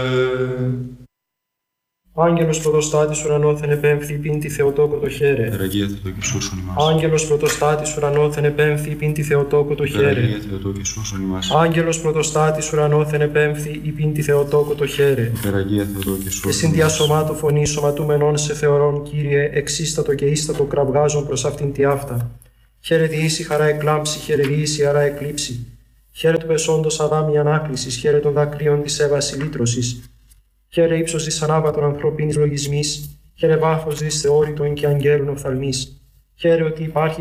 Άγγελος πρωτοστάτης ουρανόθεν επέμφθη πίντη Θεοτόκο το χαίρε. Περαγία Θεοτό και σώσον ημάς. Άγγελος πρωτοστάτης ουρανόθεν επέμφθη πίντη Θεοτόκο το χαίρε. Περαγία Θεοτό και σώσον ημάς. Άγγελος πρωτοστάτης ουρανόθεν επέμφθη πίντη Θεοτόκο το χαίρε. Περαγία Θεοτό και σώσον Εσύν διασωμάτου φωνή σωματούμενον σε θεωρών, Κύριε, εξίστατο και ίστατο κραυγάζον προς αυτήν τη αυτά. Χαίρε διήσει χαρά εκλάμψη, χαίρε διήσει χαρά εκλείψη. Χαίρε του πεσόντος αδάμι ανάκλησης, χαίρε των δακρύων της έβαση λύτρωσης. Χαίρε ύψος της ανάβατων ανθρωπίνης λογισμής, χαίρε βάθος της θεώρητων και αγγέλων οφθαλμής. Χαίρε ότι υπάρχει